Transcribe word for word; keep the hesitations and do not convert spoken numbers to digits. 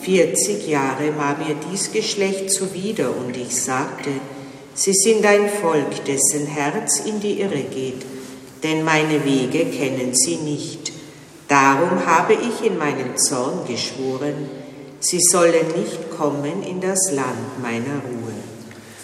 Vierzig Jahre war mir dies Geschlecht zuwider, und ich sagte, sie sind ein Volk, dessen Herz in die Irre geht, denn meine Wege kennen sie nicht. Darum habe ich in meinem Zorn geschworen, sie sollen nicht kommen in das Land meiner Ruhe.